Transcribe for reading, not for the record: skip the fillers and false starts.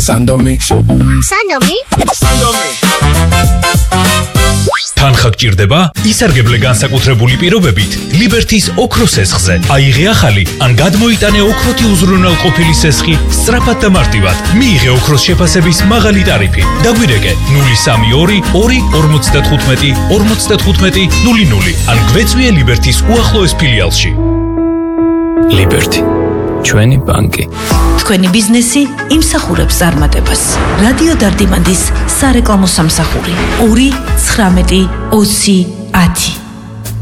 Sandomi. თანხა გჭირდება ისარგებლე განსაკუთრებული პირობებით Liberty-ს ოქროს სესხზე. აიღე ახალი ან გადმოიტანე ოქროთი უზრუნველყოფილი სესხი სწრაფად და მარტივად. მიიღე ოქროს შეფასების მაღალი ტარიფი. დაგვირეკე 032 2 55 00 ან გვეწვიე Liberty-ს უახლოეს ფილიალში. Liberty. ჩვენი ბანკი. თქვენი ბიზნესი იმსახურებს წარმატებას. რადიო დარდიმანდის სარეკლამო სამსახური 2 19 20 10